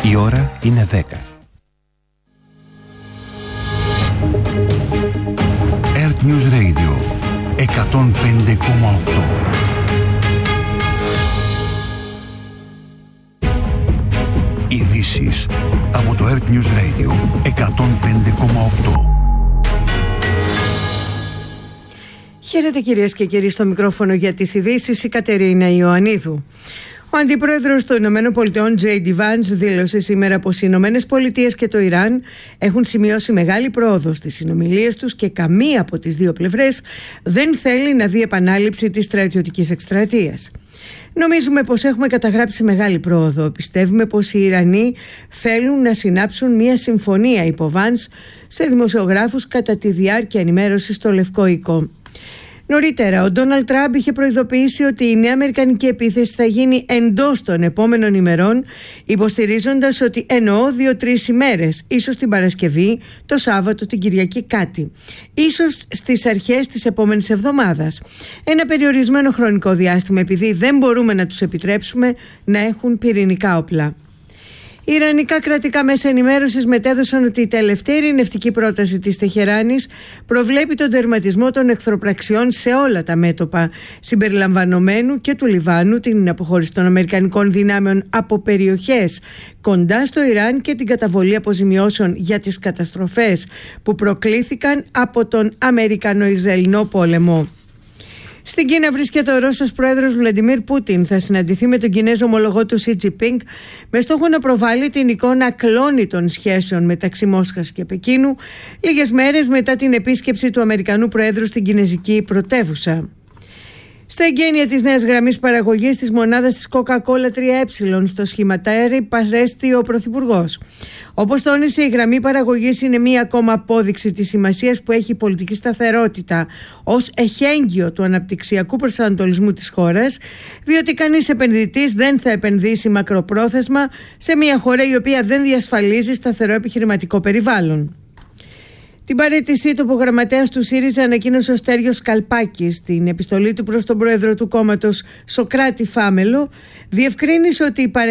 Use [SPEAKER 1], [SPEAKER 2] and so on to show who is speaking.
[SPEAKER 1] Η ώρα είναι 10. Earth News Radio 105,8. Ειδήσεις από το Earth News Radio 105,8.
[SPEAKER 2] Χαίρετε κυρίες και κύριοι, στο μικρόφωνο για τις ειδήσεις η Κατερίνα Ιωαννίδου. Ο αντιπρόεδρος των ΗΠΑ, J.D. Vance, δήλωσε σήμερα πως οι ΗΠΑ και το Ιράν έχουν σημειώσει μεγάλη πρόοδο στις συνομιλίες τους και καμία από τις δύο πλευρές δεν θέλει να δει επανάληψη της στρατιωτικής εκστρατείας. Νομίζουμε πως έχουμε καταγράψει μεγάλη πρόοδο. Πιστεύουμε πως οι Ιρανοί θέλουν να συνάψουν μια συμφωνία, είπε ο Vance σε δημοσιογράφους κατά τη διάρκεια ενημέρωσης στο Λευκό Οίκο. Νωρίτερα, ο Ντόναλντ Τραμπ είχε προειδοποιήσει ότι η νέα αμερικανική επίθεση θα γίνει εντός των επόμενων ημερών, υποστηρίζοντας ότι εννοώ 2-3 ημέρες, ίσως την Παρασκευή, το Σάββατο, την Κυριακή κάτι. Ίσως στις αρχές της επόμενης εβδομάδας. Ένα περιορισμένο χρονικό διάστημα, επειδή δεν μπορούμε να τους επιτρέψουμε να έχουν πυρηνικά όπλα. Οι ιρανικά κρατικά μέσα ενημέρωσης μετέδωσαν ότι η τελευταία ειρηνευτική πρόταση της Τεχεράνης προβλέπει τον τερματισμό των εχθροπραξιών σε όλα τα μέτωπα, συμπεριλαμβανομένου και του Λιβάνου, την αποχώρηση των αμερικανικών δυνάμεων από περιοχές κοντά στο Ιράν και την καταβολή αποζημιώσεων για τις καταστροφές που προκλήθηκαν από τον Αμερικανο-Ισραηλινό πόλεμο. Στην Κίνα βρίσκεται ο Ρώσος πρόεδρος Βλαντιμίρ Πούτιν. Θα συναντηθεί με τον Κινέζο ομολογό του Σι Τζινπίνγκ με στόχο να προβάλλει την εικόνα ακλόνητων σχέσεων μεταξύ Μόσχας και Πεκίνου, λίγες μέρες μετά την επίσκεψη του Αμερικανού Προέδρου στην Κινεζική πρωτεύουσα. Στα εγγένεια της νέας γραμμής παραγωγής της μονάδας της Coca-Cola 3E στο σχηματαέρι παρέστη ο Πρωθυπουργός. Όπως τόνισε, η γραμμή παραγωγής είναι μία ακόμα απόδειξη της σημασίας που έχει η πολιτική σταθερότητα ως εχέγγυο του αναπτυξιακού προσανατολισμού της χώρας, διότι κανείς επενδυτής δεν θα επενδύσει μακροπρόθεσμα σε μία χώρα η οποία δεν διασφαλίζει σταθερό επιχειρηματικό περιβάλλον. Την παραίτησή του, ο γραμματέας του ΣΥΡΙΖΑ ανακοίνωσε ο Στέργιος Καλπάκης στην επιστολή του προς τον πρόεδρο του κόμματος Σωκράτη Φάμελο, διευκρίνησε ότι η